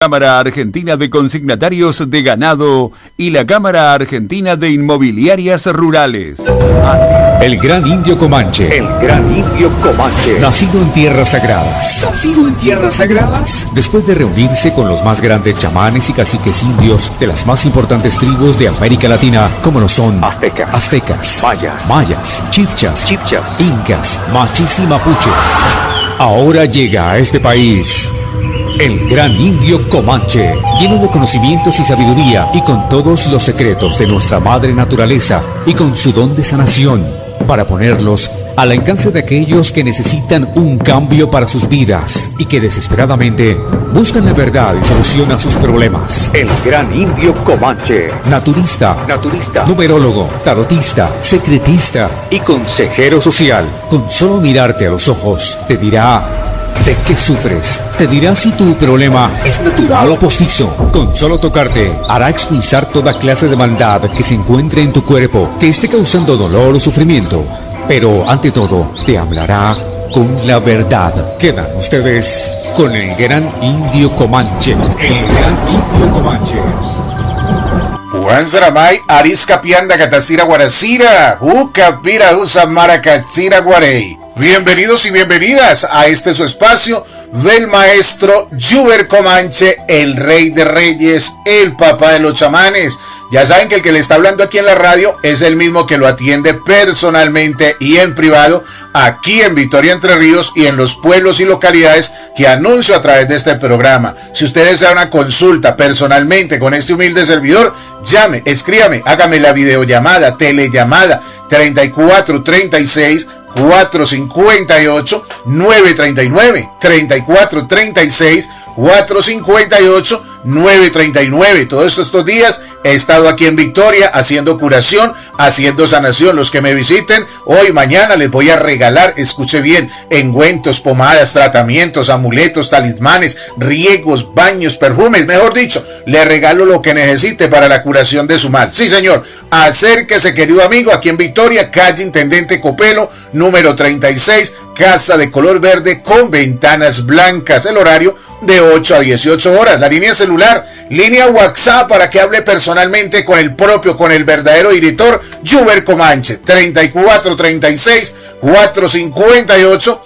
Cámara Argentina de Consignatarios de Ganado y la Cámara Argentina de Inmobiliarias Rurales. El Gran Indio Comanche. El Gran Indio Comanche. Nacido en tierras sagradas. ¿Nacido en tierras sagradas? Después de reunirse con los más grandes chamanes y caciques indios de las más importantes tribus de América Latina, como lo son aztecas, mayas, chibchas, incas, machis y mapuches. Ahora llega a este país el Gran Indio Comanche, lleno de conocimientos y sabiduría, y con todos los secretos de nuestra madre naturaleza, y con su don de sanación, para ponerlos al alcance de aquellos que necesitan un cambio para sus vidas, y que desesperadamente buscan la verdad y solución a sus problemas. El Gran Indio Comanche. Naturista, numerólogo, tarotista, secretista y consejero social. Con solo mirarte a los ojos, te dirá ¿de qué sufres? Te dirá si tu problema es natural o postizo. Con solo tocarte, hará expulsar toda clase de maldad que se encuentre en tu cuerpo, que esté causando dolor o sufrimiento. Pero ante todo, te hablará con la verdad. Quedan ustedes con el Gran Indio Comanche. El Gran Indio Comanche. Juan Saramay, Arisca Pianda, Catacira Guaracira, Ucapira, Usamara, Cachira Guarey. Bienvenidos y bienvenidas a este su espacio del maestro Yuber Comanche, el rey de reyes, el papá de los chamanes. Ya saben que el que le está hablando aquí en la radio es el mismo que lo atiende personalmente y en privado aquí en Victoria Entre Ríos y en los pueblos y localidades que anuncio a través de este programa. Si usted desea una consulta personalmente con este humilde servidor, llame, escríbame, hágame la videollamada, telellamada 3436 458 939 3436 458 939. Todos estos días he estado aquí en Victoria haciendo curación, haciendo sanación. Los que me visiten hoy, mañana, les voy a regalar, escuche bien, ungüentos, pomadas, tratamientos, amuletos, talismanes, riegos, baños, perfumes, mejor dicho, le regalo lo que necesite para la curación de su mal. Sí, señor, acérquese, querido amigo, aquí en Victoria, calle Intendente Copelo, número 36, casa de color verde con ventanas blancas. El horario de 8 a 18 horas. La línea celular, línea WhatsApp para que hable personalmente con el propio, con el verdadero director Yuber Comanche. 3436 458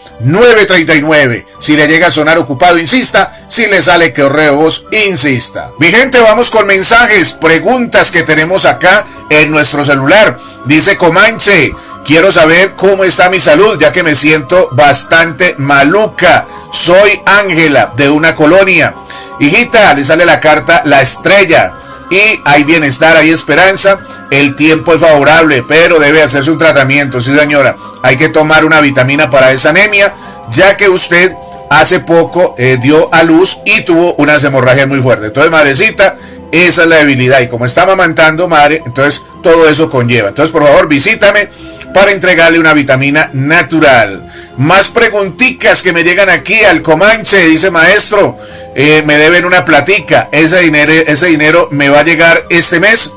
939. Si le llega a sonar ocupado, insista. Si le sale correo voz, insista. Mi gente, vamos con mensajes, preguntas que tenemos acá en nuestro celular. Dice Comanche: quiero saber cómo está mi salud, ya que me siento bastante maluca. Soy Ángela, de una colonia. Hijita, le sale la carta La Estrella. Y hay bienestar, hay esperanza. El tiempo es favorable, pero debe hacerse un tratamiento. Sí, señora. Hay que tomar una vitamina para esa anemia, ya que usted hace poco dio a luz y tuvo unas hemorragias muy fuertes. Entonces, madrecita, esa es la debilidad. Y como está amamantando, madre, entonces todo eso conlleva. Entonces, por favor, visítame para entregarle una vitamina natural. Más preguntitas que me llegan aquí al Comanche. Dice: maestro, me deben una platica. Ese dinero me va a llegar este mes.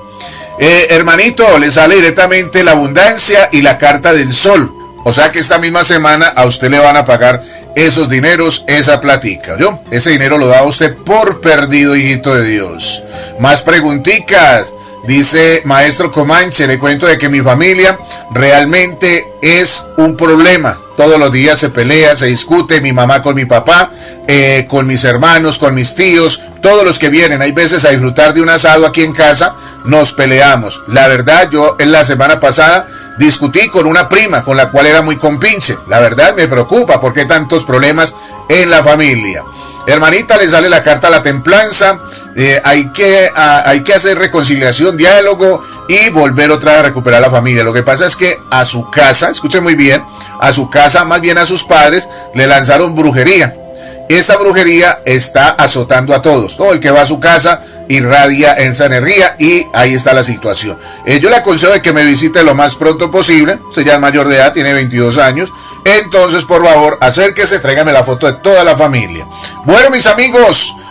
Hermanito, le sale directamente la abundancia y la carta del sol. O sea que esta misma semana a usted le van a pagar esos dineros, esa platica. ¿Yo? Ese dinero lo da usted por perdido, hijito de Dios. Más preguntitas. Dice: maestro Comanche, le cuento de que mi familia realmente es un problema. Todos los días se pelea, se discute, mi mamá con mi papá, con mis hermanos, con mis tíos, todos los que vienen. Hay veces a disfrutar de un asado aquí en casa, nos peleamos. La verdad, yo en la semana pasada discutí con una prima con la cual era muy compinche. La verdad me preocupa porque hay tantos problemas en la familia. Hermanita, le sale la carta a la templanza. Hay que hacer reconciliación, diálogo y volver otra vez a recuperar la familia. Lo que pasa es que a su casa, escuchen muy bien, a su casa, más bien a sus padres, le lanzaron brujería. Esta brujería está azotando a todos. Todo el que va a su casa irradia esa energía y ahí está la situación. Yo le aconsejo de que me visite lo más pronto posible. Usted ya es mayor de edad, tiene 22 años. Entonces, por favor, acérquese, tráigame la foto de toda la familia. Bueno, mis amigos,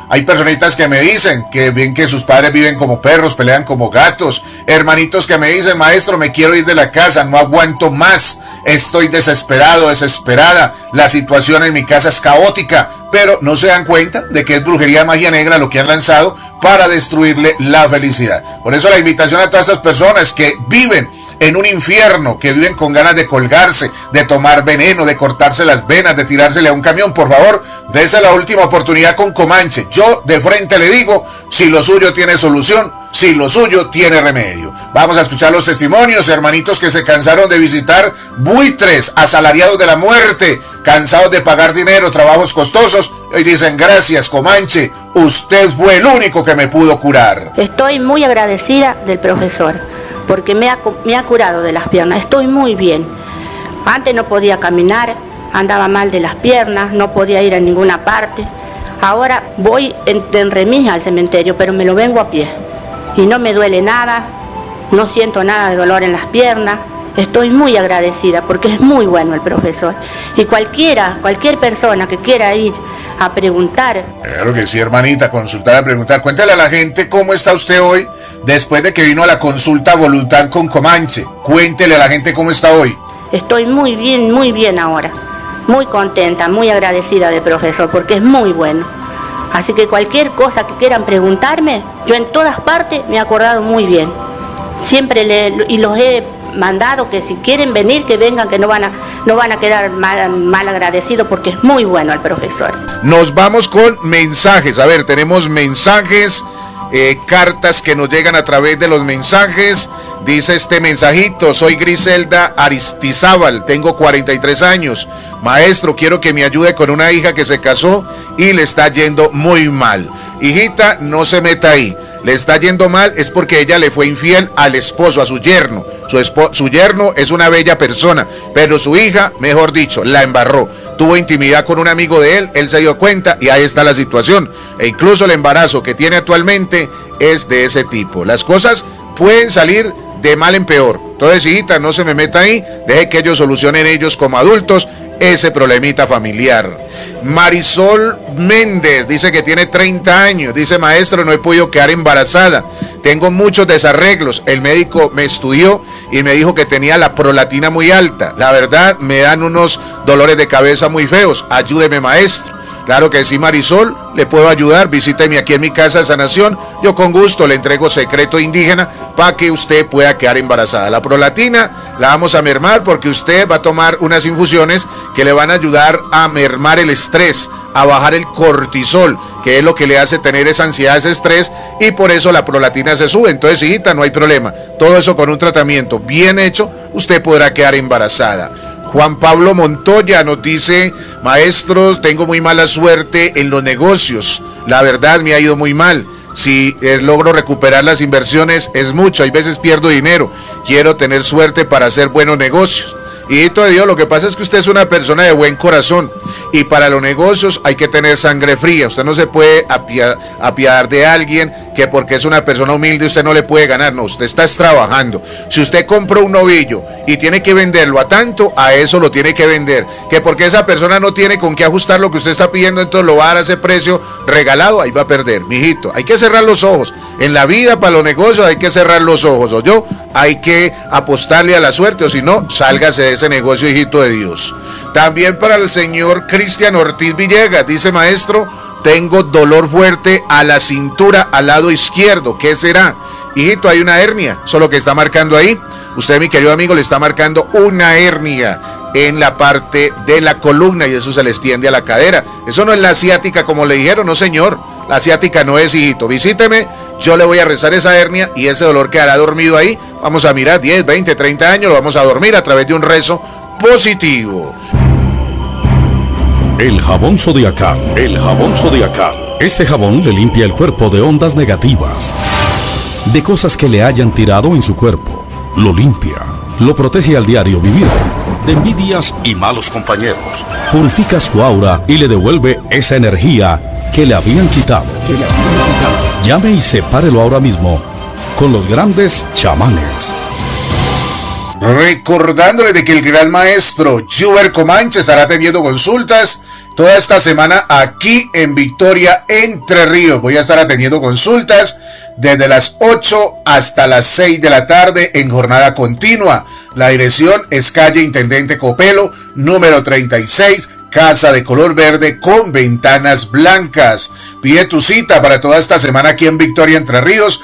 Hay personitas que me dicen que ven que sus padres viven como perros, pelean como gatos. Hermanitos que me dicen, maestro, me quiero ir de la casa, no aguanto más. Estoy desesperado, desesperada. La situación en mi casa es caótica. Pero no se dan cuenta de que es brujería, magia negra lo que han lanzado para destruirle la felicidad. Por eso la invitación a todas esas personas que viven en un infierno, que viven con ganas de colgarse, de tomar veneno, de cortarse las venas, de tirársele a un camión, por favor, dése la última oportunidad con Comanche. Yo de frente le digo, si lo suyo tiene solución, si lo suyo tiene remedio. Vamos a escuchar los testimonios, hermanitos que se cansaron de visitar buitres, asalariados de la muerte, cansados de pagar dinero, trabajos costosos, y dicen, gracias Comanche, usted fue el único que me pudo curar. Estoy muy agradecida del profesor, porque me ha curado de las piernas, estoy muy bien. Antes no podía caminar, andaba mal de las piernas, no podía ir a ninguna parte. Ahora voy en remis al cementerio, pero me lo vengo a pie. Y no me duele nada, no siento nada de dolor en las piernas. Estoy muy agradecida porque es muy bueno el profesor. Y cualquier persona que quiera ir a preguntar. Claro que sí, hermanita, consultar, a preguntar. Cuéntale a la gente cómo está usted hoy después de que vino a la consulta Voluntad con Comanche. Cuéntele a la gente cómo está hoy. Estoy muy bien ahora. Muy contenta, muy agradecida del profesor porque es muy bueno. Así que cualquier cosa que quieran preguntarme, yo en todas partes me he acordado muy bien. Siempre los he mandado que si quieren venir, que vengan, que no van a quedar mal agradecidos porque es muy bueno el profesor. Nos vamos con mensajes. A ver, tenemos mensajes, cartas que nos llegan a través de los mensajes. Dice este mensajito: soy Griselda Aristizábal, tengo 43 años. Maestro, quiero que me ayude con una hija que se casó y le está yendo muy mal. Hijita, no se meta ahí. Le está yendo mal es porque ella le fue infiel al esposo, a su yerno. Su yerno es una bella persona, pero su hija, mejor dicho, la embarró. Tuvo intimidad con un amigo de él se dio cuenta y ahí está la situación. E incluso el embarazo que tiene actualmente es de ese tipo. Las cosas pueden salir de mal en peor. Entonces, hijita, no se me meta ahí, deje que ellos solucionen ellos como adultos ese problemita familiar. Marisol Méndez dice que tiene 30 años, dice, maestro, no he podido quedar embarazada, tengo muchos desarreglos, el médico me estudió y me dijo que tenía la prolatina muy alta, la verdad me dan unos dolores de cabeza muy feos, ayúdeme maestro. Claro que sí, Marisol, le puedo ayudar, visíteme aquí en mi casa de sanación, yo con gusto le entrego secreto indígena para que usted pueda quedar embarazada. La prolatina la vamos a mermar porque usted va a tomar unas infusiones que le van a ayudar a mermar el estrés, a bajar el cortisol, que es lo que le hace tener esa ansiedad, ese estrés, y por eso la prolatina se sube. Entonces, hijita, no hay problema, todo eso con un tratamiento bien hecho, usted podrá quedar embarazada. Juan Pablo Montoya nos dice, maestros, tengo muy mala suerte en los negocios, la verdad me ha ido muy mal, si logro recuperar las inversiones es mucho, hay veces pierdo dinero, quiero tener suerte para hacer buenos negocios. Hijito de Dios, lo que pasa es que usted es una persona de buen corazón y para los negocios hay que tener sangre fría. Usted no se puede apiadar de alguien que porque es una persona humilde usted no le puede ganar. No, usted está trabajando. Si usted compró un novillo y tiene que venderlo a tanto, a eso lo tiene que vender. Que porque esa persona no tiene con qué ajustar lo que usted está pidiendo, entonces lo va a dar a ese precio regalado, ahí va a perder. Mijito, hay que cerrar los ojos. En la vida, para los negocios, hay que cerrar los ojos. O yo, hay que apostarle a la suerte, o si no, sálgase de ese negocio, hijito de Dios. También para el señor Cristian Ortiz Villegas, dice, maestro, tengo dolor fuerte a la cintura al lado izquierdo, ¿qué será? Hijito, hay una hernia, eso es lo que está marcando ahí. Usted, mi querido amigo, le está marcando una hernia en la parte de la columna y eso se le extiende a la cadera. Eso no es la ciática como le dijeron, no señor, la ciática no es, hijito. Visíteme, yo le voy a rezar esa hernia y ese dolor quedará dormido ahí. Vamos a mirar 10, 20, 30 años, lo vamos a dormir a través de un rezo positivo. El jabón zodiacal. El jabón zodiacal. Este jabón le limpia el cuerpo de ondas negativas, de cosas que le hayan tirado en su cuerpo. Lo limpia, lo protege al diario vivir, de envidias y malos compañeros. Purifica su aura y le devuelve esa energía que le habían quitado. Llame y sepárelo ahora mismo con los grandes chamanes. Recordándole de que el gran maestro Juber Comanche estará teniendo consultas toda esta semana aquí en Victoria, Entre Ríos. Voy a estar atendiendo consultas desde las 8 hasta las 6 de la tarde en jornada continua. La dirección es calle Intendente Copelo, número 36, casa de color verde con ventanas blancas. Pide tu cita para toda esta semana aquí en Victoria, Entre Ríos,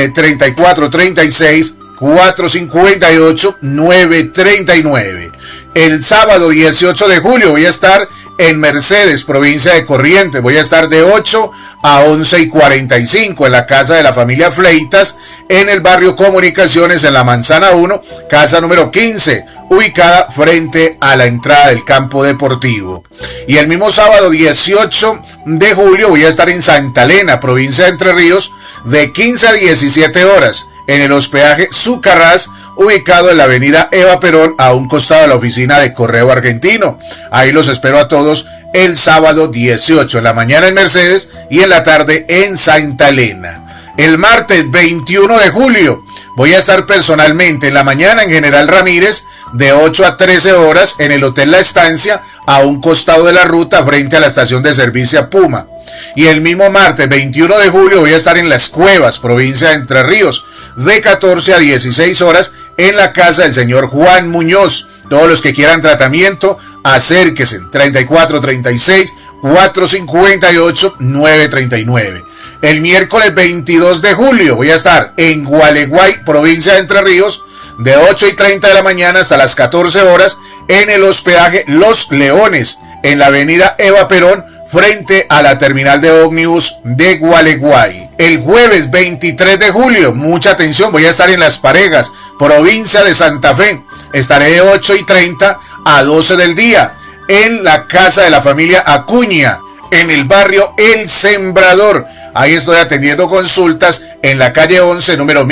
3436 458 939. El sábado 18 de julio voy a estar en Mercedes, provincia de Corrientes. Voy a estar de 8 a 11:45 en la casa de la familia Fleitas, en el barrio Comunicaciones, en la Manzana 1, casa número 15, ubicada frente a la entrada del campo deportivo. Y el mismo sábado 18 de julio voy a estar en Santa Elena, provincia de Entre Ríos, de 15 a 17 horas, en el hospedaje Sucarrás, ubicado en la avenida Eva Perón, a un costado de la oficina de Correo Argentino. Ahí los espero a todos el sábado 18, en la mañana en Mercedes y en la tarde en Santa Elena. El martes 21 de julio voy a estar personalmente en la mañana en General Ramírez, de 8 a 13 horas, en el Hotel La Estancia, a un costado de la ruta frente a la estación de servicio Puma. Y el mismo martes 21 de julio voy a estar en Las Cuevas, provincia de Entre Ríos, de 14 a 16 horas, en la casa del señor Juan Muñoz. Todos los que quieran tratamiento, acérquense, 3436 458 939. El miércoles 22 de julio voy a estar en Gualeguay, provincia de Entre Ríos, de 8:30 de la mañana hasta las 14 horas, en el hospedaje Los Leones, en la avenida Eva Perón, frente a la terminal de ómnibus de Gualeguay. El jueves 23 de julio, mucha atención, voy a estar en Las Parejas, provincia de Santa Fe. Estaré de 8:30 a 12 del día, en la casa de la familia Acuña, en el barrio El Sembrador. Ahí estoy atendiendo consultas en la calle 11, número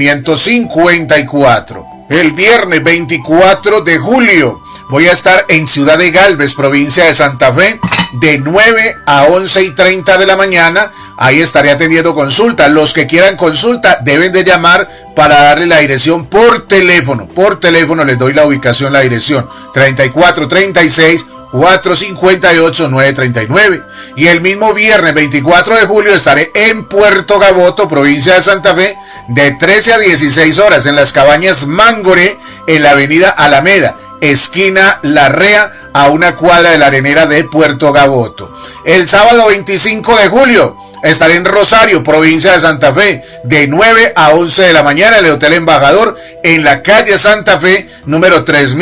1554. El viernes 24 de julio voy a estar en Ciudad de Galvez, provincia de Santa Fe, de 9 a 11:30 de la mañana. Ahí estaré atendiendo consulta. Los que quieran consulta deben de llamar para darle la dirección por teléfono. Por teléfono les doy la ubicación, la dirección 3436 458 939. Y el mismo viernes 24 de julio estaré en Puerto Gaboto, provincia de Santa Fe, de 13 a 16 horas, en las cabañas Mangoré, en la avenida Alameda, esquina Larrea, a una cuadra de la arenera de Puerto Gaboto. El sábado 25 de julio estaré en Rosario, provincia de Santa Fe, de 9 a 11 de la mañana, en el Hotel Embajador, en la calle Santa Fe, número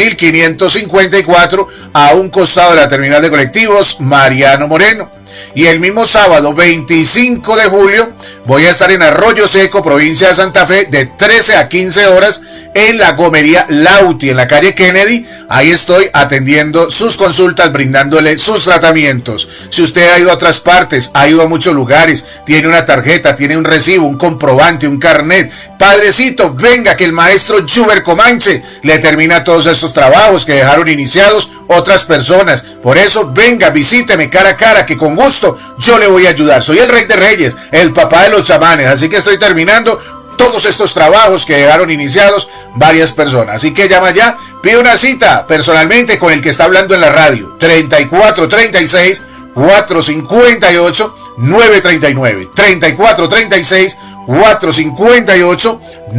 3554, a un costado de la terminal de colectivos Mariano Moreno. Y el mismo sábado 25 de julio voy a estar en Arroyo Seco, provincia de Santa Fe, de 13 a 15 horas, en la gomería Lauti, en la calle Kennedy. Ahí estoy atendiendo sus consultas, brindándole sus tratamientos. Si usted ha ido a otras partes, ha ido a muchos lugares, tiene una tarjeta, tiene un recibo, un comprobante, un carnet, padrecito, venga que el maestro Juber Comanche le termina todos estos trabajos que dejaron iniciados otras personas. Por eso, venga, visíteme cara a cara, que con gusto yo le voy a ayudar. Soy el Rey de Reyes, el papá de los chamanes, así que estoy terminando todos estos trabajos que dejaron iniciados varias personas. Así que llama ya, pide una cita personalmente con el que está hablando en la radio, 3436 458 939, 3436 458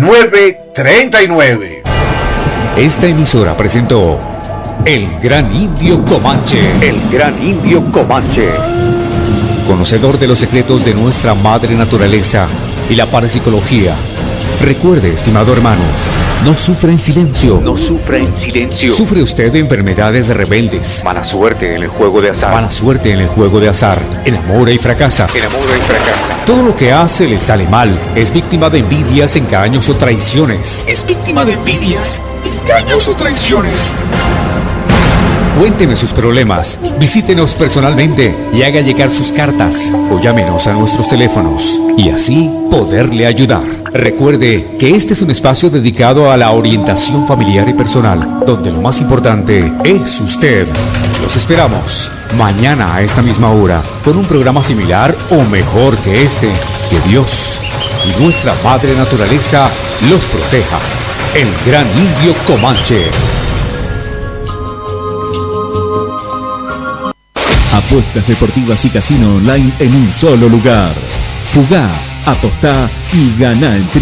939. Esta emisora presentó El Gran Indio Comanche. El Gran Indio Comanche. Conocedor de los secretos de nuestra madre naturaleza y la parapsicología. Recuerde, estimado hermano, no sufra en silencio. No sufra en silencio. ¿Sufre usted de enfermedades rebeldes? Mala suerte en el juego de azar. Mala suerte en el juego de azar. Enamora y fracasa. Enamora y fracasa. Todo lo que hace le sale mal. Es víctima de envidias, engaños o traiciones. Es víctima de envidias, engaños o traiciones. Cuéntenos sus problemas, visítenos personalmente y haga llegar sus cartas o llámenos a nuestros teléfonos y así poderle ayudar. Recuerde que este es un espacio dedicado a la orientación familiar y personal, donde lo más importante es usted. Los esperamos mañana a esta misma hora con un programa similar o mejor que este. Que Dios y nuestra madre naturaleza los proteja. El Gran Indio Comanche. Apuestas deportivas y casino online en un solo lugar. Jugá, apostá y ganá en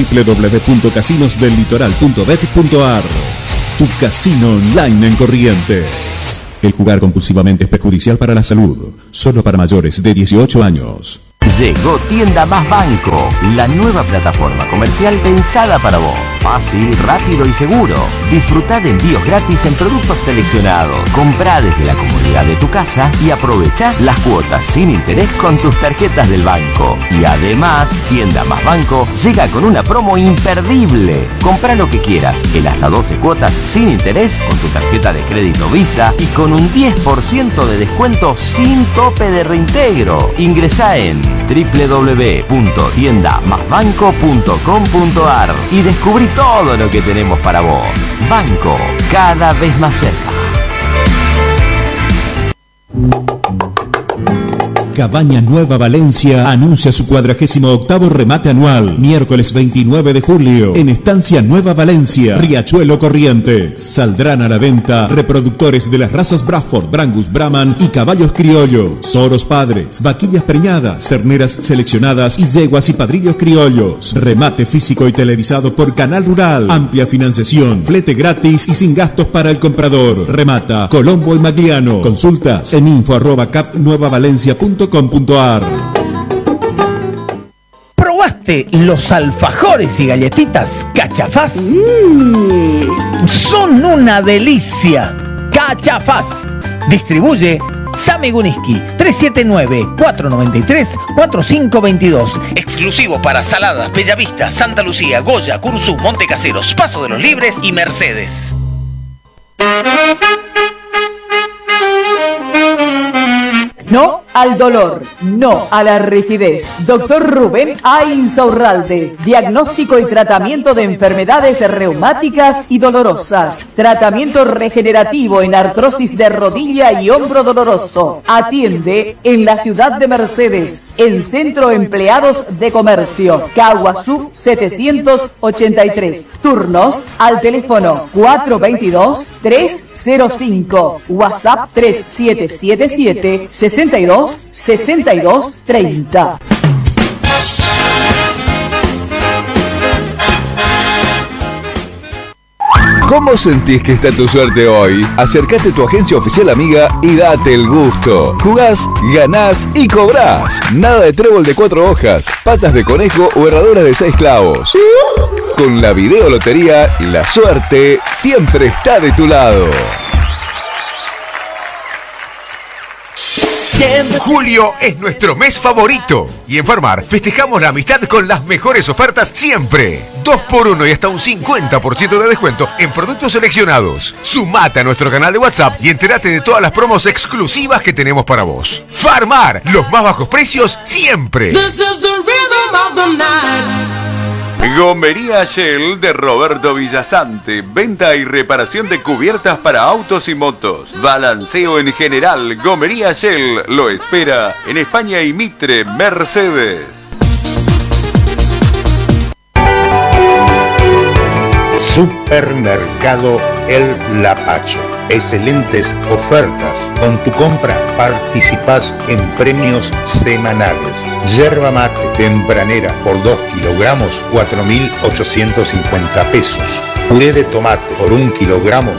www.casinosdellitoral.bet.ar. Tu casino online en Corrientes. El jugar compulsivamente es perjudicial para la salud. Solo para mayores de 18 años. Llegó Tienda Más Banco, la nueva plataforma comercial pensada para vos. Fácil, rápido y seguro. Disfrutá de envíos gratis en productos seleccionados. Comprá desde la comodidad de tu casa y aprovechá las cuotas sin interés con tus tarjetas del banco. Y además, Tienda Más Banco llega con una promo imperdible. Comprá lo que quieras en hasta 12 cuotas sin interés con tu tarjeta de crédito Visa y con un 10% de descuento sin tope de reintegro. Ingresá en www.tiendamasbanco.com.ar y descubrí todo lo que tenemos para vos. Banco, cada vez más cerca. Cabaña Nueva Valencia anuncia su 48º remate anual, miércoles 29 de julio, en Estancia Nueva Valencia, Riachuelo Corrientes. Saldrán a la venta reproductores de las razas Bradford, Brangus, Brahman y caballos criollos, oros padres, vaquillas preñadas, terneras seleccionadas y yeguas y padrillos criollos. Remate físico y televisado por Canal Rural. Amplia financiación, flete gratis y sin gastos para el comprador. Remata Colombo y Magliano. Consultas en info@capnuevavalencia.com.ar. ¿Probaste los alfajores y galletitas Cachafaz? Son una delicia. Cachafaz. Distribuye Sami Guniski, 379-493-4522. Exclusivo para Saladas, Bellavista, Santa Lucía, Goya, Curzú, Montecaseros, Paso de los Libres y Mercedes. No al dolor, no a la rigidez. Doctor Rubén A. Insaurralde. Diagnóstico y tratamiento de enfermedades reumáticas y dolorosas. Tratamiento regenerativo en artrosis de rodilla y hombro doloroso. Atiende en la ciudad de Mercedes, en Centro Empleados de Comercio, Caguazú 783. Turnos al teléfono 422-305. WhatsApp 3777 62-62-30. ¿Cómo sentís que está tu suerte hoy? Acércate a tu agencia oficial amiga y date el gusto. Jugás, ganás y cobrás. Nada de trébol de 4 hojas, patas de conejo o herraduras de 6 clavos. Con la videolotería, la suerte siempre está de tu lado. Julio es nuestro mes favorito y en Farmar festejamos la amistad con las mejores ofertas siempre. 2x1 y hasta un 50% de descuento en productos seleccionados. Sumate a nuestro canal de WhatsApp y entérate de todas las promos exclusivas que tenemos para vos. Farmar, los más bajos precios siempre. Gomería Shell de Roberto Villasante. Venta y reparación de cubiertas para autos y motos. Balanceo en general. Gomería Shell lo espera en España y Mitre, Mercedes. Supermercado El Lapacho. Excelentes ofertas. Con tu compra participás en premios semanales. Yerba mate tempranera por 2 kilogramos, 4.850 pesos. Puré de tomate por 1 kilogramo,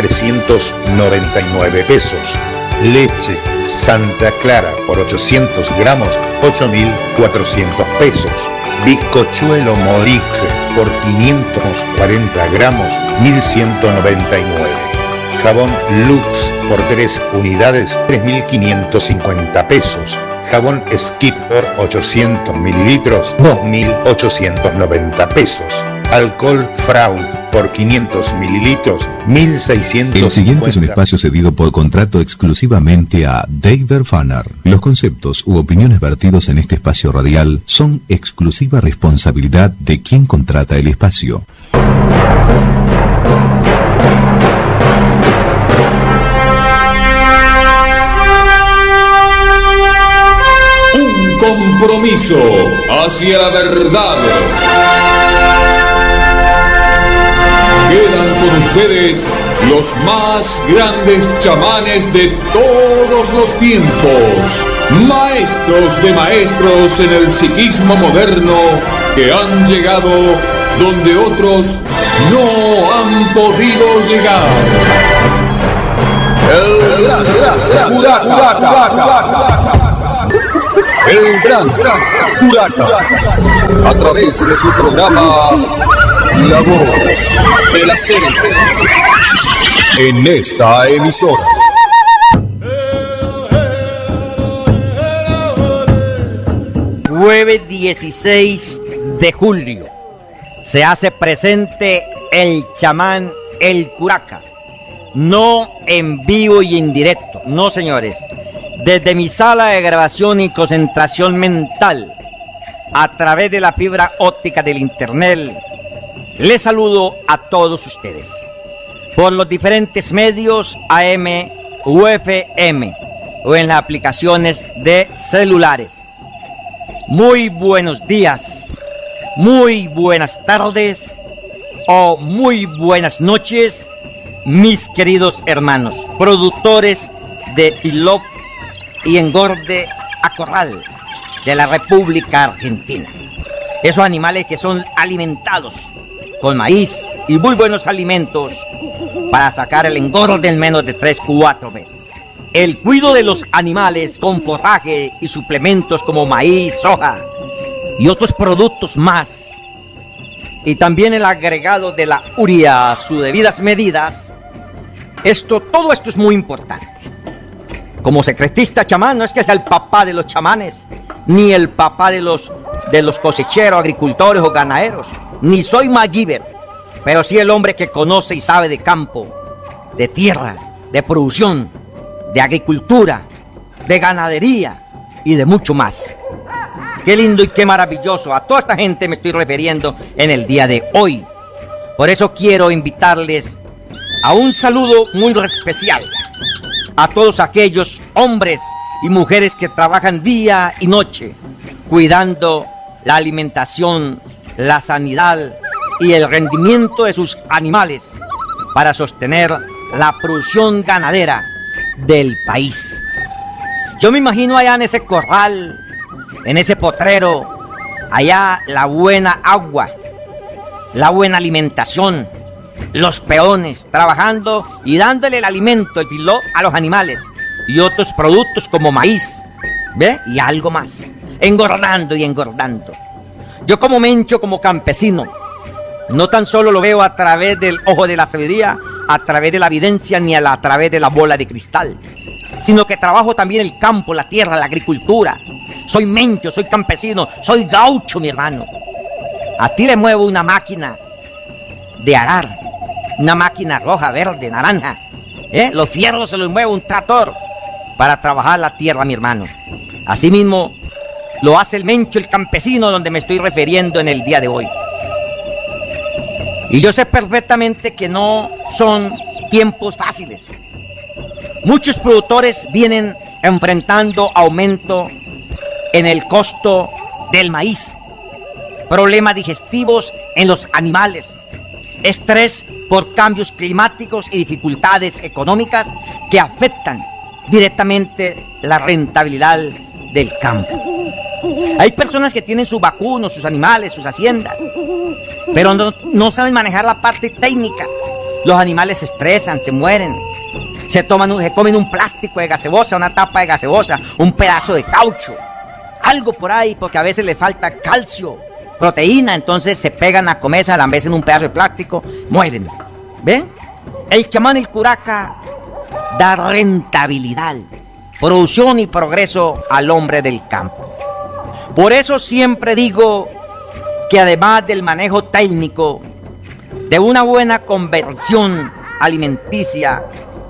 1.399 pesos. Leche Santa Clara por 800 gramos, 8.400 pesos. Bizcochuelo Morixe por 540 gramos, 1.199. Jabón Lux por 3 unidades, 3.550 pesos. Jabón Skip por 800 mililitros, 2.890 pesos. Alcohol Fraud por 500 mililitros, 1.650. El siguiente es un espacio cedido por contrato exclusivamente a David Fanner. Los conceptos u opiniones vertidos en este espacio radial son exclusiva responsabilidad de quien contrata el espacio. Un compromiso hacia la verdad. Quedan con ustedes los más grandes chamanes de todos los tiempos, maestros de maestros en el psiquismo moderno que han llegado donde otros no han podido llegar. El gran Curaca, a través de su programa La Voz de la Selva, en esta emisora. Jueves 16 de julio se hace presente el chamán El Curaca, no en vivo y en directo, no señores, desde mi sala de grabación y concentración mental, a través de la fibra óptica del internet, les saludo a todos ustedes, por los diferentes medios AM u FM, o en las aplicaciones de celulares. Muy buenos días, muy buenas tardes o muy buenas noches, mis queridos hermanos, productores de Pilop y Engorde a Corral de la República Argentina. Esos animales que son alimentados con maíz y muy buenos alimentos para sacar el engorde en menos de 3-4 meses. El cuidado de los animales con forraje y suplementos como maíz, soja y otros productos más, y también el agregado de la urea a sus debidas medidas, todo esto es muy importante. Como secretista chamán, no es que sea el papá de los chamanes, ni el papá de los cosecheros, agricultores o ganaderos, ni soy MacGyver, pero sí el hombre que conoce y sabe de campo, de tierra, de producción, de agricultura, de ganadería y de mucho más. Qué lindo y qué maravilloso. A toda esta gente me estoy refiriendo en el día de hoy. Por eso quiero invitarles a un saludo muy especial a todos aquellos hombres y mujeres que trabajan día y noche cuidando la alimentación, la sanidad y el rendimiento de sus animales para sostener la producción ganadera del país. Yo me imagino allá en ese corral, en ese potrero, allá la buena agua, la buena alimentación, los peones trabajando y dándole el alimento, el pilot a los animales y otros productos como maíz, ¿ve? Y algo más, engordando y engordando. Yo como mencho, como campesino, no tan solo lo veo a través del ojo de la sabiduría, a través de la evidencia, ni a través de la bola de cristal, sino que trabajo también el campo, la tierra, la agricultura. Soy mencho, soy campesino, soy gaucho, mi hermano. A ti le muevo una máquina de arar, una máquina roja, verde, naranja. Los fierros se los mueve un tractor para trabajar la tierra, mi hermano. Asimismo, lo hace el mencho, el campesino, donde me estoy refiriendo en el día de hoy. Y yo sé perfectamente que no son tiempos fáciles. Muchos productores vienen enfrentando aumento en el costo del maíz, problemas digestivos en los animales, estrés por cambios climáticos y dificultades económicas que afectan directamente la rentabilidad del campo. Hay personas que tienen sus vacunos, sus animales, sus haciendas, pero no saben manejar la parte técnica. Los animales se estresan, se mueren, se comen un plástico de gaseosa, una tapa de gaseosa, un pedazo de caucho, algo por ahí, porque a veces le falta calcio, proteína, entonces se pegan a comerse, a la vez en un pedazo de plástico, mueren. ¿Ven? El chamán El Curaca da rentabilidad, producción y progreso al hombre del campo. Por eso siempre digo que además del manejo técnico, de una buena conversión alimenticia,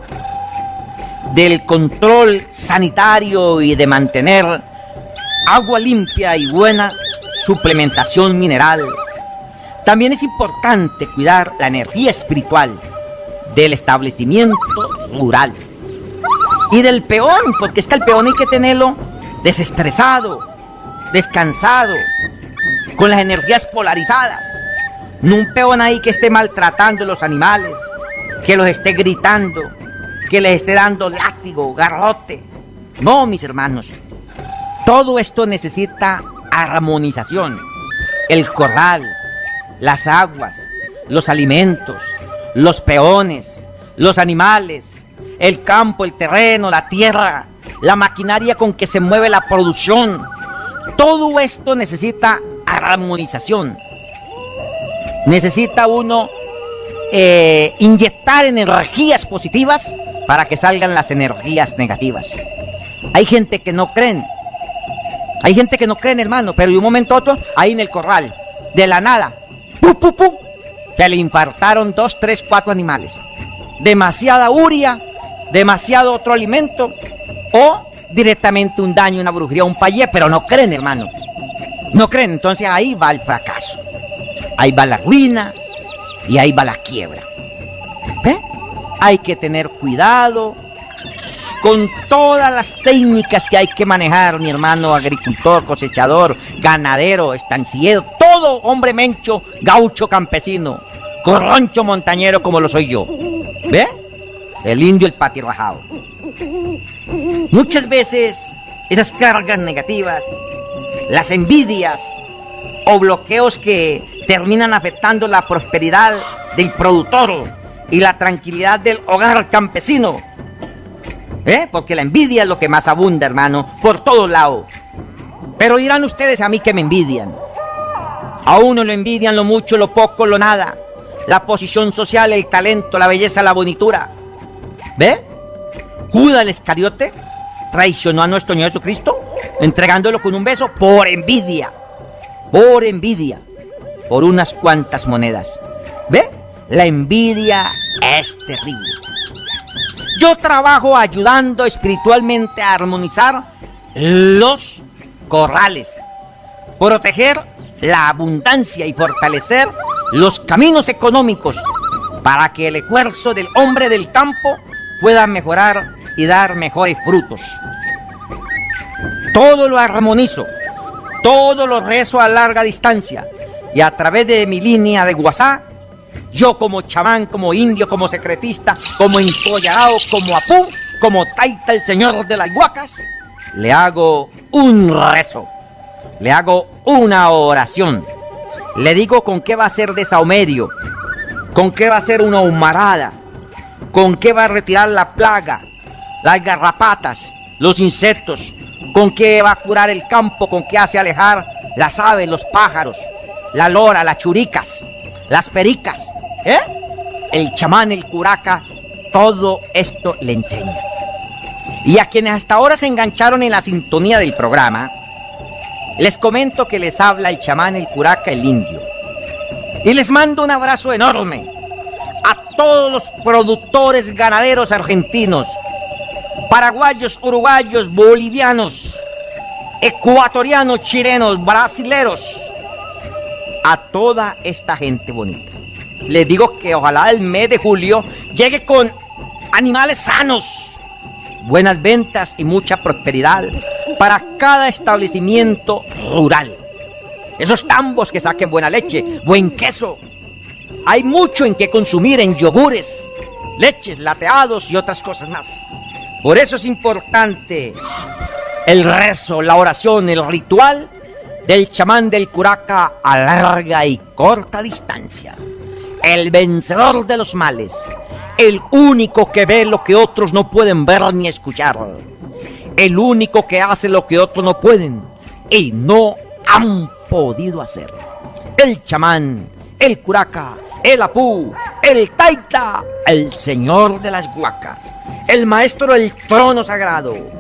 del control sanitario y de mantener agua limpia y buena suplementación mineral, también es importante cuidar la energía espiritual del establecimiento rural y del peón, porque es que el peón hay que tenerlo desestresado, descansado, con las energías polarizadas, No un peón ahí que esté maltratando a los animales, que los esté gritando, que les esté dando látigo, garrote. No, mis hermanos. Todo esto necesita armonización. El corral, las aguas, los alimentos, los peones, los animales, el campo, el terreno, la tierra, la maquinaria con que se mueve la producción. Todo esto necesita armonización. Necesita uno inyectar energías positivas para que salgan las energías negativas. Hay gente que no creen. Hay gente que no cree, hermano, pero de un momento a otro, ahí en el corral, de la nada, ¡pum, pum, pum!, se le infartaron 2, 3, 4 animales. Demasiada uria, demasiado otro alimento, o directamente un daño, una brujería, un payé, pero no creen, hermano. No creen, entonces ahí va el fracaso. Ahí va la ruina y ahí va la quiebra. ¿Ve? Hay que tener cuidado con todas las técnicas que hay que manejar, mi hermano agricultor, cosechador, ganadero, estancillero, todo hombre mencho, gaucho, campesino, corroncho, montañero como lo soy yo. ¿Ve? El indio, el patirrajado. Muchas veces esas cargas negativas, las envidias o bloqueos que terminan afectando la prosperidad del productor y la tranquilidad del hogar campesino. Porque la envidia es lo que más abunda, hermano, por todos lados. Pero dirán ustedes a mí que me envidian. A uno lo envidian lo mucho, lo poco, lo nada. La posición social, el talento, la belleza, la bonitura. ¿Ve? Judas el Iscariote traicionó a nuestro Señor Jesucristo entregándolo con un beso por envidia. Por envidia. Por unas cuantas monedas. ¿Ve? La envidia es terrible. Yo trabajo ayudando espiritualmente a armonizar los corrales, proteger la abundancia y fortalecer los caminos económicos para que el esfuerzo del hombre del campo pueda mejorar y dar mejores frutos. Todo lo armonizo, todo lo rezo a larga distancia y a través de mi línea de WhatsApp. Yo como chamán, como indio, como secretista, como empollado, como apú, como taita, el señor de las huacas, le hago un rezo, le hago una oración, le digo con qué va a ser de saumerio, con qué va a ser una humarada, con qué va a retirar la plaga, las garrapatas, los insectos, con qué va a curar el campo, con qué hace alejar las aves, los pájaros, la lora, las churicas, las pericas. El chamán, el curaca, todo esto le enseña. Y a quienes hasta ahora se engancharon en la sintonía del programa, les comento que les habla el chamán, el curaca, el indio. Y les mando un abrazo enorme a todos los productores ganaderos argentinos, paraguayos, uruguayos, bolivianos, ecuatorianos, chilenos, brasileros, a toda esta gente bonita. Les digo que ojalá el mes de julio llegue con animales sanos, buenas ventas y mucha prosperidad para cada establecimiento rural. Esos tambos que saquen buena leche, buen queso. Hay mucho en que consumir en yogures, leches, lateados y otras cosas más. Por eso es importante el rezo, la oración, el ritual del chamán del curaca a larga y corta distancia. El vencedor de los males, el único que ve lo que otros no pueden ver ni escuchar, el único que hace lo que otros no pueden y no han podido hacer. El chamán, el curaca, el apú, el taita, el señor de las huacas, el maestro del trono sagrado,